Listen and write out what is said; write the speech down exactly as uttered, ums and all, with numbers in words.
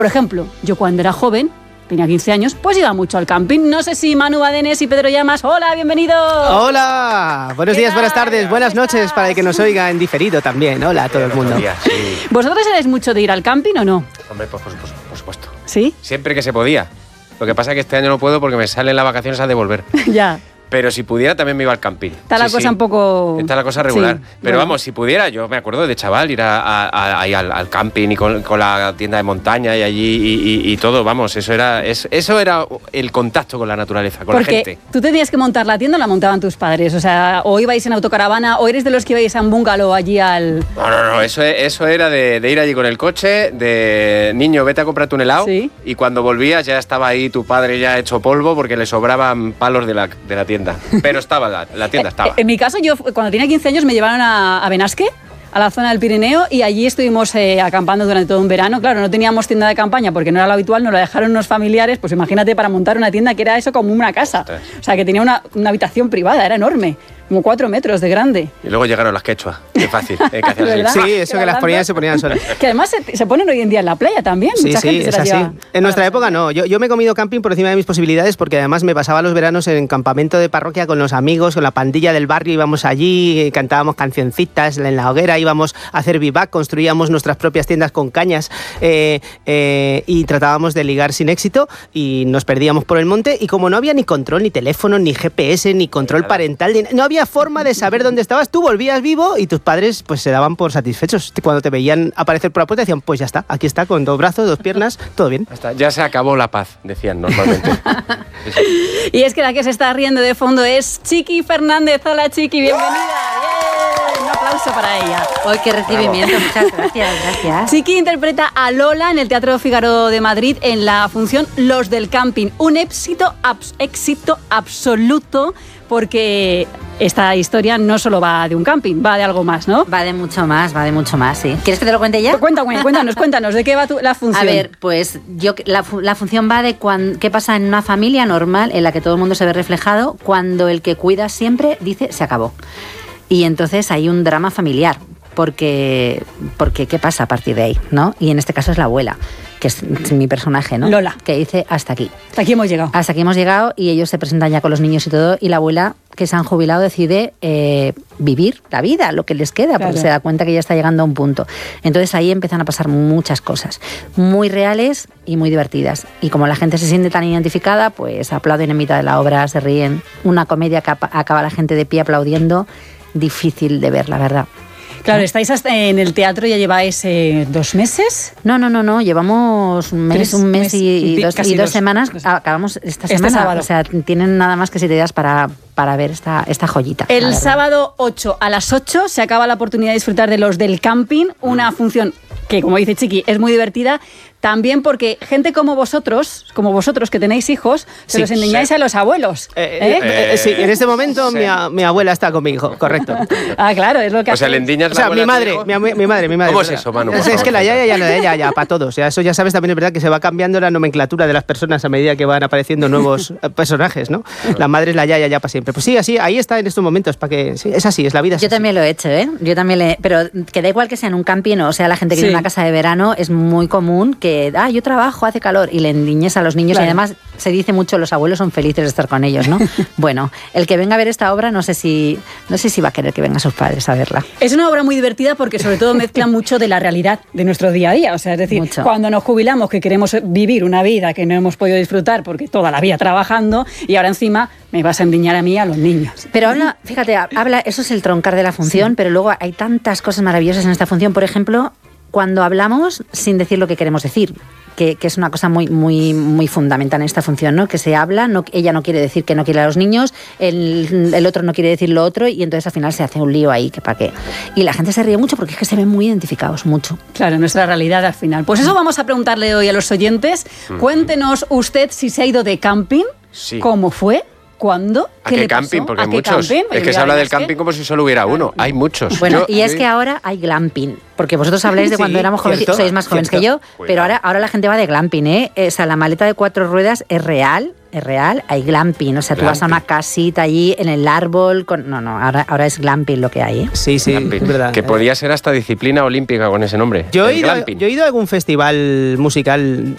Por ejemplo, yo cuando era joven, tenía quince años, pues iba mucho al camping. No sé si Manu Badenes y Pedro Llamas. ¡Hola, bienvenidos! ¡Hola! Buenos días, buenas tardes, buenas noches para el que nos oiga en diferido también. Hola a todo el mundo. Días, sí. ¿Vosotros erais mucho de ir al camping o no? Hombre, pues por, por, por supuesto. ¿Sí? Siempre que se podía. Lo que pasa es que este año no puedo porque me salen las vacaciones a devolver. Ya. Pero si pudiera también me iba al camping. Está la sí, cosa sí. un poco... Está la cosa regular. Sí, Pero bueno. vamos, si pudiera, yo me acuerdo de chaval ir a, a, a, a, al, al camping y con, con la tienda de montaña y allí y, y, y todo, vamos, eso era, es, eso era el contacto con la naturaleza, con Porque la gente. tú tenías que montar la tienda o la montaban tus padres. O sea, o ibais en autocaravana o eres de los que ibais a un bungalow allí al... No, no, no, eso, eso era de, de ir allí con el coche, de niño, vete a comprarte un helado. Sí. Y cuando volvías ya estaba ahí tu padre ya hecho polvo porque le sobraban palos de la, de la tienda. Pero estaba, la, la tienda estaba. En mi caso, yo cuando tenía quince años me llevaron a, a Benasque, a la zona del Pirineo, y allí estuvimos eh, acampando durante todo un verano. Claro, no teníamos tienda de campaña porque no era lo habitual, nos la dejaron unos familiares, pues imagínate, para montar una tienda que era eso como una casa. O sea, que tenía una, una habitación privada, era enorme, como cuatro metros de grande. Y luego llegaron las quechuas. Qué fácil. Eh, que hacían así. ¿Verdad? Sí, eso que las ponían se ponían solas. Que además se, se ponen hoy en día en la playa también. Sí, Mucha sí, gente se es las así. lleva. En nuestra época no. Yo, yo me he comido camping por encima de mis posibilidades porque además me pasaba los veranos en campamento de parroquia con los amigos, con la pandilla del barrio, íbamos allí, cantábamos cancioncitas en la hoguera, íbamos a hacer vivac, construíamos nuestras propias tiendas con cañas eh, eh, y tratábamos de ligar sin éxito y nos perdíamos por el monte y como no había ni control, ni teléfono, ni G P S, ni control parental, ni, no había forma de saber dónde estabas, tú volvías vivo y tus padres pues se daban por satisfechos. Cuando te veían aparecer por la puerta decían, pues ya está, aquí está, con dos brazos, dos piernas, todo bien. Hasta ya se acabó la paz, decían normalmente. Sí, sí. Y es que la que se está riendo de fondo es Chiqui Fernández. Hola, Chiqui, bienvenida. ¡Bien! Un aplauso para ella. ¡Ay, qué recibimiento! Bravo. Muchas gracias, gracias. Chiqui interpreta a Lola en el Teatro Fígaro de Madrid en la función Los del Camping. Un éxito, abs- éxito absoluto porque esta historia no solo va de un camping, va de algo más, ¿no? Va de mucho más, va de mucho más, sí. ¿Quieres que te lo cuente ya? Cuéntanos, cuéntanos, cuéntanos, ¿de qué va tu, la función? A ver, pues yo la, la función va de cuan, qué pasa en una familia normal en la que todo el mundo se ve reflejado cuando el que cuida siempre dice se acabó. Y entonces hay un drama familiar, porque, porque ¿qué pasa a partir de ahí? ¿No? Y en este caso es la abuela, que es mi personaje, ¿no? Lola. Que dice hasta aquí. Hasta aquí hemos llegado. Hasta aquí hemos llegado y ellos se presentan ya con los niños y todo, y la abuela, que se han jubilado, decide eh, vivir la vida, lo que les queda, Claro. porque se da cuenta que ya está llegando a un punto. Entonces ahí empiezan a pasar muchas cosas, muy reales y muy divertidas. Y como la gente se siente tan identificada, pues aplauden en mitad de la obra, se ríen. Una comedia que acaba la gente de pie aplaudiendo, difícil de ver, la verdad. Claro, estáis hasta en el teatro, ya lleváis eh, dos meses. No, no, no, no, llevamos un mes, Tres un mes meses y, y y dos, casi y dos dos. semanas. Dos. Acabamos esta Este semana. sábado. O sea, tienen nada más que siete días para, para ver esta, esta joyita. la El verdad. sábado ocho a las ocho se acaba la oportunidad de disfrutar de Los del Camping, una función que, como dice Chiqui, es muy divertida. También porque gente como vosotros, como vosotros que tenéis hijos, se Sí, los enseñáis sí. a los abuelos. Eh, ¿eh? eh, eh, sí, en este momento Sí. mi, a- mi abuela está con mi hijo, correcto. Ah, claro, es lo que O sea, hacéis. le endiñas O sea, la mi abuela a tu madre, hijo. mi, am- mi madre, mi madre. ¿Cómo es ¿verdad? eso, Manu? Es, Por es favor, que la yaya ya cuéntame. no es yaya, para todos. O sea, eso ya sabes también, es verdad, que se va cambiando la nomenclatura de las personas a medida que van apareciendo nuevos eh, personajes, ¿no? La madre es la yaya ya para siempre. Pues sí, así, ahí está en estos momentos, para que... Sí, es así, es la vida. es Yo así. también lo he hecho, ¿eh? Yo también le... Pero que da igual que sea en un camping o sea la gente que Sí. tiene una casa de verano, es muy común que, ah, yo trabajo, hace calor, y le endiñes a los niños. Claro. Y además se dice mucho, los abuelos son felices de estar con ellos, ¿no? Bueno, el que venga a ver esta obra, no sé si no sé si va a querer que vengan sus padres a verla. Es una obra muy divertida porque sobre todo mezcla mucho de la realidad de nuestro día a día. O sea, es decir, Mucho. cuando nos jubilamos, que queremos vivir una vida que no hemos podido disfrutar porque toda la vida trabajando, y ahora encima me vas a endiñar a mí y a los niños. Pero habla, fíjate, habla, eso es el troncar de la función, pero luego hay tantas cosas maravillosas en esta función. Por ejemplo, cuando hablamos sin decir lo que queremos decir. Que, que es una cosa muy muy muy fundamental en esta función, ¿no? Que se habla, no, ella no quiere decir que no quiere a los niños, el, el otro no quiere decir lo otro, y entonces al final se hace un lío ahí, que para qué. Y la gente se ríe mucho porque es que se ven muy identificados, mucho. Claro, nuestra realidad al final. Pues eso vamos a preguntarle hoy a los oyentes. Cuéntenos usted si se ha ido de camping, Sí. cómo fue, cuándo, ¿A qué qué le pasó, camping? Porque a hay qué muchos. camping. Es que se habla del camping como si solo hubiera uno. Hay muchos. Bueno, Yo- y es yo- que ahora hay glamping, porque vosotros habláis de Sí, cuando éramos jóvenes, cierto, sois más jóvenes cierto. que yo, Cuidado. pero ahora, ahora la gente va de glamping, ¿eh? O sea, la maleta de cuatro ruedas es real, es real, hay glamping, o sea, tú vas a una Glamping. casita allí en el árbol, con... no, no, ahora, ahora es glamping lo que hay, ¿eh? Sí, sí, Glamping, es verdad. que podía ser hasta disciplina olímpica con ese nombre. Yo he, el ido, glamping. yo he ido a algún festival musical